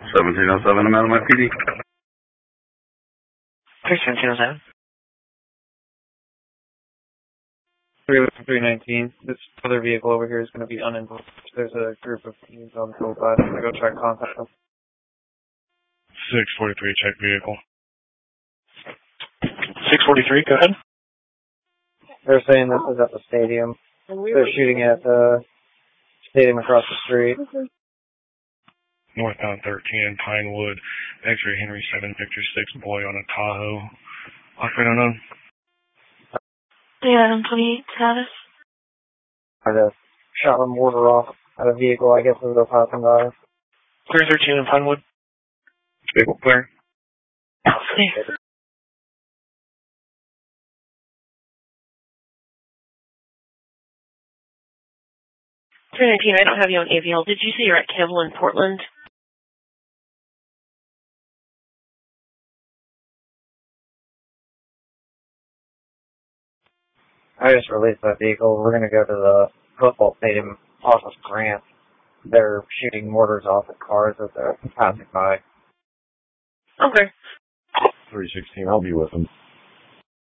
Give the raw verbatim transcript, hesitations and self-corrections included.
seventeen oh seven, I'm out of my P D. seventeen oh seven. three nineteen. This other vehicle over here is going to be uninvolved. There's a group of youths on the toll side. I'm going to go try to contact them. six forty-three, check vehicle. six forty-three, go ahead. They're saying this is at the stadium. They're shooting at the stadium across the street. Northbound thirteen, Pinewood, X-ray Henry seven, Victor six, boy on a Tahoe. Occupant unknown. Yeah, twenty-eight status. I just shot a mortar off at a vehicle, I guess, as they're passing by. Clear thirteen in Pinewood. Vehicle clear. Clear. three nineteen, I don't have you on A V L. Did you say you're at Kevil in Portland? I just released that vehicle. We're going to go to the football stadium off of Grant. They're shooting mortars off at cars as they're passing by. Okay. three sixteen, I'll be with them.